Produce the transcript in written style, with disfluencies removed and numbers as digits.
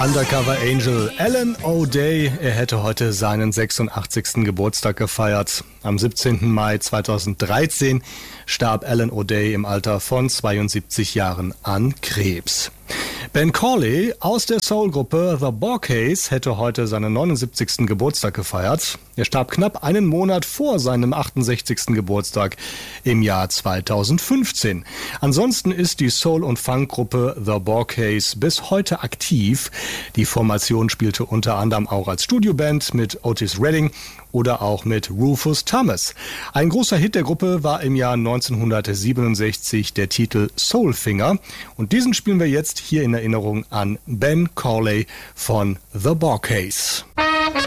Undercover Angel Alan O'Day, er hätte heute seinen 86. Geburtstag gefeiert. Am 17. Mai 2013 starb Alan O'Day im Alter von 72 Jahren an Krebs. Ben Corley aus der Soul-Gruppe The Borkeys hätte heute seinen 79. Geburtstag gefeiert. Er starb knapp einen Monat vor seinem 68. Geburtstag im Jahr 2015. Ansonsten ist die Soul- und Funk-Gruppe The Borkeys bis heute aktiv. Die Formation spielte unter anderem auch als Studioband mit Otis Redding oder auch mit Rufus Thomas. Ein großer Hit der Gruppe war im Jahr 1967 der Titel Soulfinger. Und diesen spielen wir jetzt hier in Erinnerung an Ben Corley von The Borkeys.